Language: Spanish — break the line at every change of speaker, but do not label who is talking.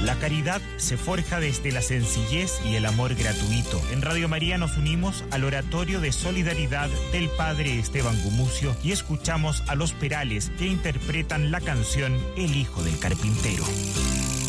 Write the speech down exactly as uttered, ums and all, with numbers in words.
La caridad se forja desde la sencillez y el amor gratuito. En Radio María nos unimos al oratorio de solidaridad del padre Esteban Gumucio y escuchamos a Los Perales, que interpretan la canción El Hijo del Carpintero.